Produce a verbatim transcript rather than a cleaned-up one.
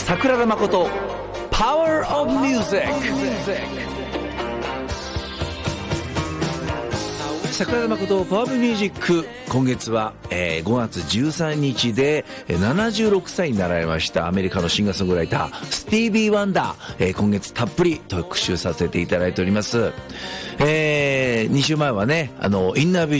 桜田誠パワーオブミュージック。桜田誠パワーオブミュージック、今月は、えー、ごがつじゅうさんにちでななじゅうろくさいになられましたアメリカのシンガーソングライタースティービー・ワンダー、えー、今月たっぷり特集させていただいております。えー、にしゅうまえはね、あのインナービ